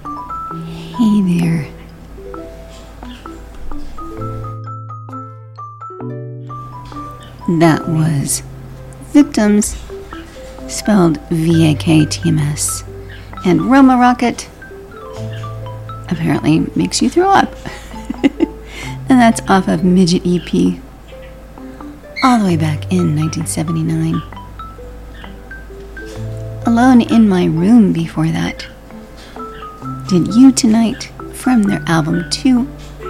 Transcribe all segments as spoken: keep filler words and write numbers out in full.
Hey there. That was Victims, spelled V A K T M S. And Roma Rocket apparently makes you throw up. And that's off of Midget E P, all the way back in nineteen seventy-nine. Alone in My Room before that did You Tonight from their album two.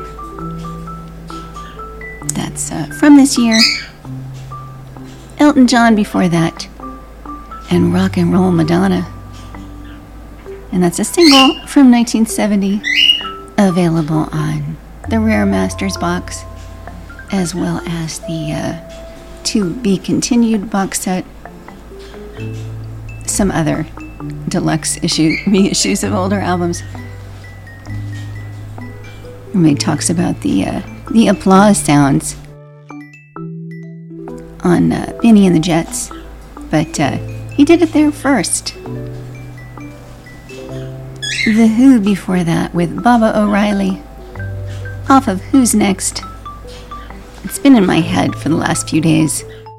That's uh, from this year. Elton John before that, and Rock and Roll Madonna. And that's a single from nineteen seventy, available on the Rare Masters box, as well as the uh, To Be Continued box set. Some other deluxe issue reissues of older albums. He talks about the uh, the applause sounds on uh, Benny and the Jets, but uh, he did it there first. The Who before that with Baba O'Reilly, off of Who's Next. It's been in my head for the last few days.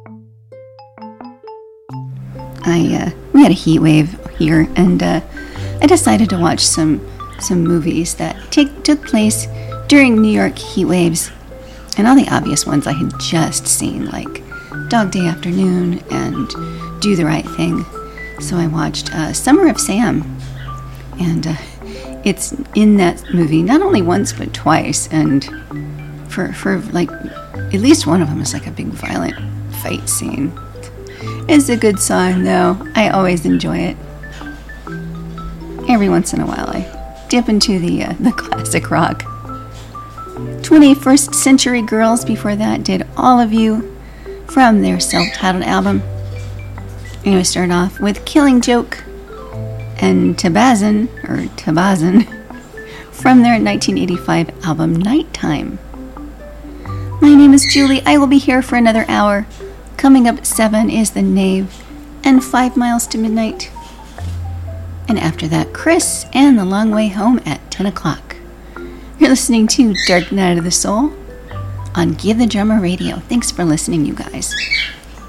I uh, we had a heat wave here, and uh, I decided to watch some some movies that take took place during New York heat waves, and all the obvious ones I had just seen, like Dog Day Afternoon and Do the Right Thing. So I watched uh, Summer of Sam, and uh, it's in that movie not only once but twice, and for for like at least one of them is like a big violent fight scene. It's a good song though. I always enjoy it. Every once in a while I dip into the uh, the classic rock. twenty-first Century Girls before that did All of You from their self-titled album. I'm going to start off with Killing Joke and Tabazin, or Tabazin, from their nineteen eighty-five album Nighttime. My name is Julie. I will be here for another hour. Coming up at seven is The Knave and Five Miles to Midnight. And after that, Chris and The Long Way Home at ten o'clock. You're listening to Dark Night of the Soul on Give the Drummer Radio. Thanks for listening, you guys.